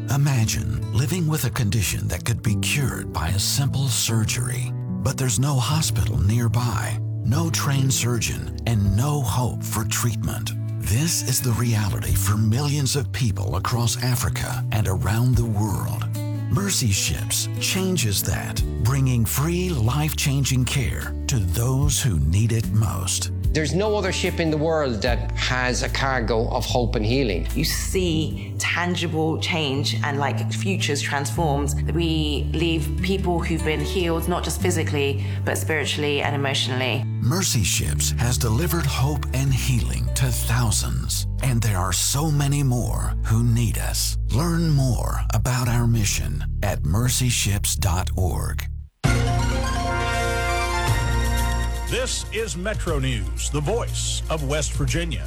Imagine living with a condition that could be cured by a simple surgery, but there's no hospital nearby, no trained surgeon, and no hope for treatment. This is the reality for millions of people across Africa and around the world. Mercy Ships changes that, bringing free, life-changing care to those who need it most. There's no other ship in the world that has a cargo of hope and healing. You see tangible change and futures transformed. We leave people who've been healed, not just physically, but spiritually and emotionally. Mercy Ships has delivered hope and healing to thousands, and there are so many more who need us. Learn more about our mission at mercyships.org. This is Metro News, the voice of West Virginia.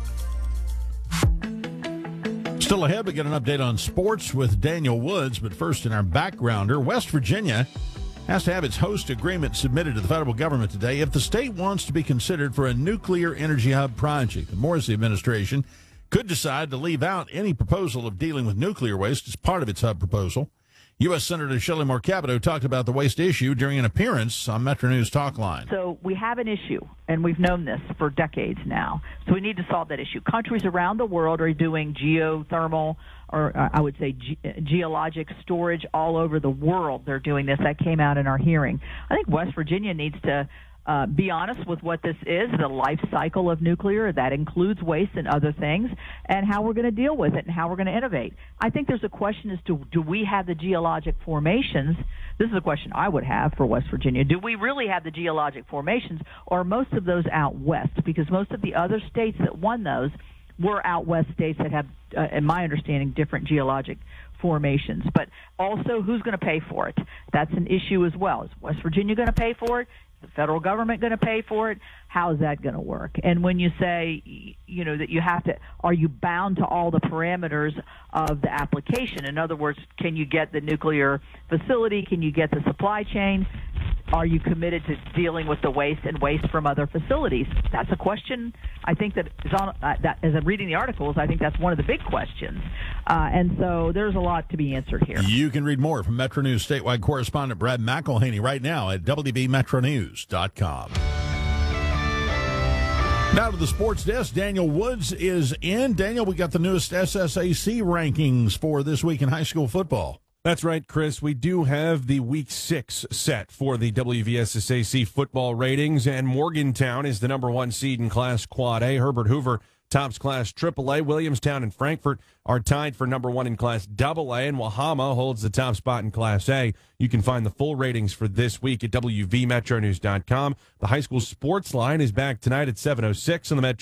Still ahead, we get an update on sports with Daniel Woods, but first in our backgrounder, West Virginia has to have its host agreement submitted to the federal government today if the state wants to be considered for a nuclear energy hub project. The Morrissey administration could decide to leave out any proposal of dealing with nuclear waste as part of its hub proposal. U.S. Senator Shelley Moore Capito talked about the waste issue during an appearance on Metro News Talkline. So we have an issue, and we've known this for decades now. So we need to solve that issue. Countries around the world are doing geothermal, or I would say geologic storage all over the world. They're doing this. That came out in our hearing. I think West Virginia needs to be honest with what this is, the life cycle of nuclear. That includes waste and other things, and how we're going to deal with it and how we're going to innovate. I think there's a question as to, do we have the geologic formations? This is a question I would have for West Virginia. Do we really have the geologic formations, or are most of those out west? Because most of the other states that won those were out west states that have, in my understanding, different geologic formations. But also, who's going to pay for it? That's an issue as well. Is West Virginia going to pay for it? Is the federal government going to pay for it? How is that going to work? And when you say, that you have to, are you bound to all the parameters of the application? In other words, can you get the nuclear facility? Can you get the supply chain? Are you committed to dealing with the waste and waste from other facilities? That's a question I think that is on, that as I'm reading the articles, I think that's one of the big questions. And so there's a lot to be answered here. You can read more from Metro News statewide correspondent Brad McElhaney right now at WVMetroNews.com. Now to the sports desk. Daniel Woods is in. Daniel, we got the newest SSAC rankings for this week in high school football. That's right, Chris. We do have the Week 6 set for the WVSSAC football ratings, and Morgantown is the number 1 seed in Class Quad A. Herbert Hoover tops Class AAA. Williamstown and Frankfort are tied for number 1 in Class AA, and Wahama holds the top spot in Class A. You can find the full ratings for this week at WVMetroNews.com. The high school sports line is back tonight at 7:06 on the Metro